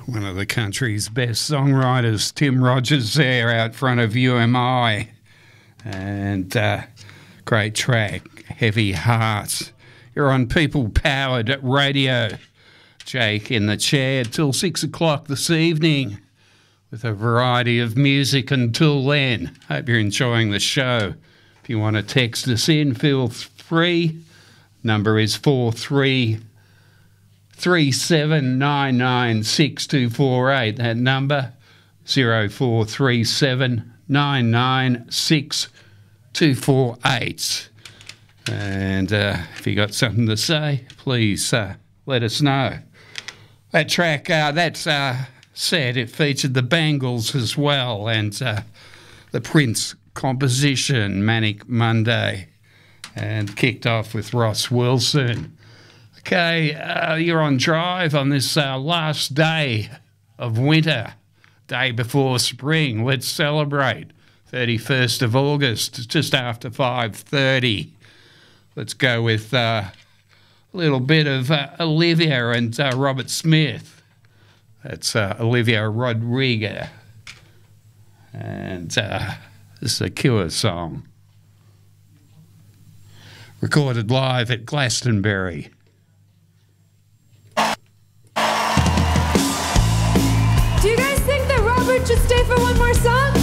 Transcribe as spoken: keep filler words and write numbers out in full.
One of the country's best songwriters, Tim Rogers, there out front of U M I. And uh, great track, Heavy Heart. You're on People Powered Radio. Jake in the chair till six o'clock this evening with a variety of music until then. Hope you're enjoying the show. If you want to text us in, feel free. Number is four three three seven nine nine six two four eight. That number, zero four three seven nine nine six two four eight. And uh, if you got something to say, please uh, let us know. That track, uh, that's uh, said, it featured the Bangles as well, and uh, the Prince composition, Manic Monday, and kicked off with Ross Wilson. Okay, uh, you're on Drive on this uh, last day of winter, day before spring. Let's celebrate. thirty-first of August, just after five thirty. Let's go with uh, a little bit of uh, Olivia and uh, Robert Smith. That's uh, Olivia Rodrigo. And uh, this is a Cure song. Recorded live at Glastonbury. Do you guys think that Robert should stay for one more song?